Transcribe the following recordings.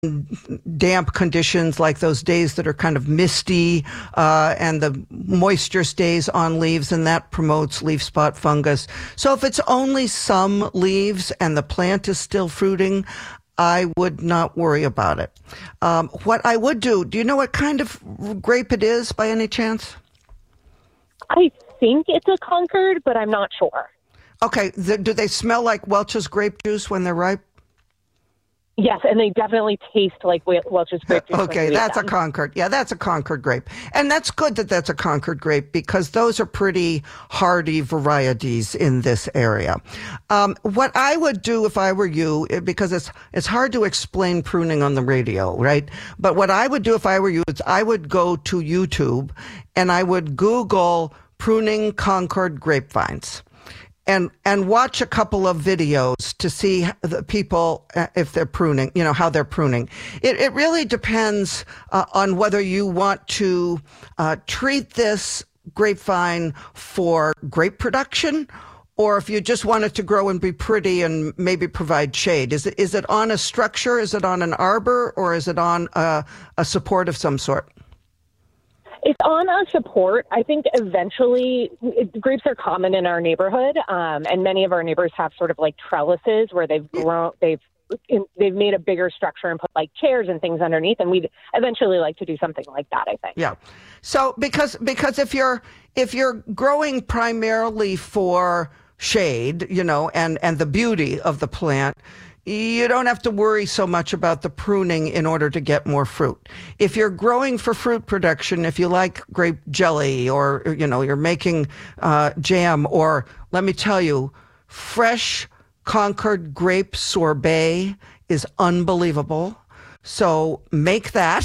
damp conditions, like those days that are kind of misty, and the moisture stays on leaves, and that promotes leaf spot fungus. So if it's only some leaves and the plant is still fruiting, I would not worry about it. What I would do you know what kind of grape it is by any chance? I think it's a Concord, but I'm not sure. Okay. Do they smell like Welch's grape juice when they're ripe? Yes, and they definitely taste like Welch's grape juice. Okay, that's a Concord. Yeah, that's a Concord grape. And that's good that that's a Concord grape, because those are pretty hardy varieties in this area. What I would do if I were you, because it's hard to explain pruning on the radio, right? But what I would do if I were you is I would go to YouTube and I would Google pruning Concord grapevines. And watch a couple of videos to see the people, if they're pruning, how they're pruning. It really depends on whether you want to treat this grapevine for grape production, or if you just want it to grow and be pretty and maybe provide shade. Is it on a structure? Is it on an arbor? Or is it on a support of some sort? It's on a support. I think eventually grapes are common in our neighborhood, and many of our neighbors have sort of like trellises where they've made a bigger structure and put like chairs and things underneath, and we'd eventually like to do something like that, I think. Yeah. So because if you're growing primarily for shade, and the beauty of the plant, you don't have to worry so much about the pruning in order to get more fruit. If you're growing for fruit production, if you like grape jelly, or, you're making jam, or let me tell you, fresh Concord grape sorbet is unbelievable. So make that.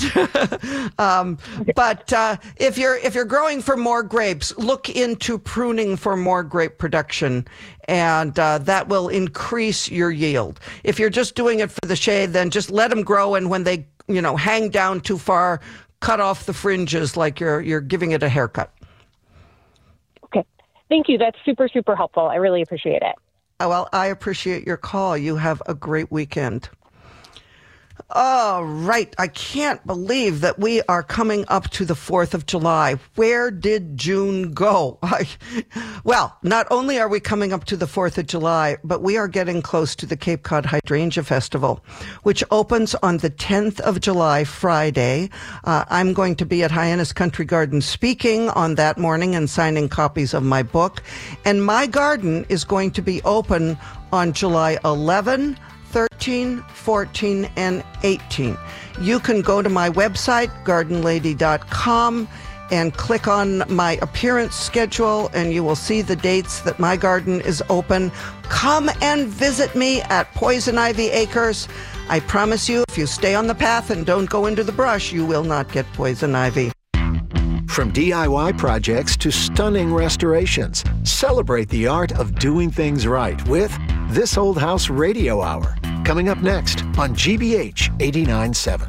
But if you're growing for more grapes, look into pruning for more grape production, and that will increase your yield. If you're just doing it for the shade, then just let them grow, and when they hang down too far, cut off the fringes like you're giving it a haircut. Okay, thank you. That's super, super helpful. I really appreciate it. Well, I appreciate your call. You have a great weekend. All right. I can't believe that we are coming up to the 4th of July. Where did June go? Well, not only are we coming up to the 4th of July, but we are getting close to the Cape Cod Hydrangea Festival, which opens on the 10th of July, Friday. I'm going to be at Hyannis Country Garden speaking on that morning and signing copies of my book. And my garden is going to be open on July 11, 13, 14, and 18. You can go to my website, gardenlady.com, and click on my appearance schedule, and you will see the dates that my garden is open. Come and visit me at Poison Ivy Acres. I promise you, if you stay on the path and don't go into the brush, you will not get poison ivy. From DIY projects to stunning restorations, celebrate the art of doing things right with This Old House Radio Hour, coming up next on GBH 89.7.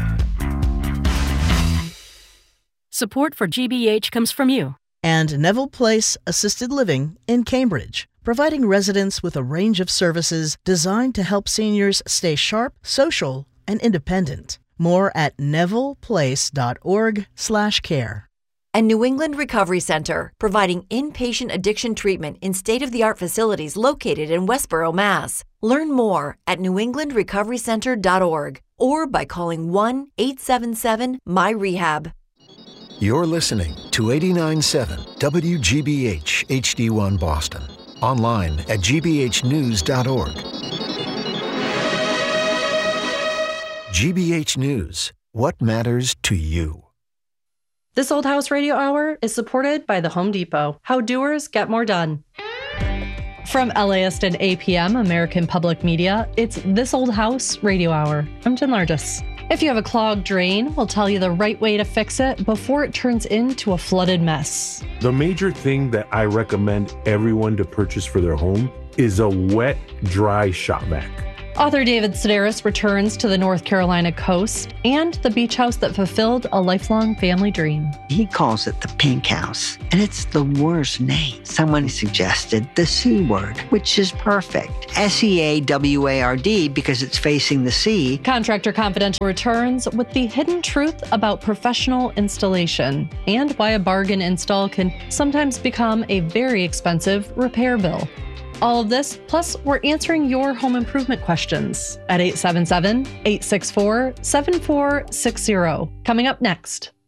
Support for GBH comes from you and Neville Place Assisted Living in Cambridge, providing residents with a range of services designed to help seniors stay sharp, social, and independent. More at nevilleplace.org/care. And New England Recovery Center, providing inpatient addiction treatment in state-of-the-art facilities located in Westboro, Mass. Learn more at newenglandrecoverycenter.org or by calling 1-877-MY-REHAB. You're listening to 89.7 WGBH HD1 Boston. Online at gbhnews.org. GBH News. What matters to you? This Old House Radio Hour is supported by the Home Depot. How doers get more done. From LAist and APM, American Public Media, it's This Old House Radio Hour. I'm Jen Largis. If you have a clogged drain, we'll tell you the right way to fix it before it turns into a flooded mess. The major thing that I recommend everyone to purchase for their home is a wet, dry shop vac. Author David Sedaris returns to the North Carolina coast and the beach house that fulfilled a lifelong family dream. He calls it the Pink House, and it's the worst name. Someone suggested the C word, which is perfect. SEAWARD because it's facing the sea. Contractor Confidential returns with the hidden truth about professional installation and why a bargain install can sometimes become a very expensive repair bill. All of this, plus we're answering your home improvement questions at 877-864-7460. Coming up next.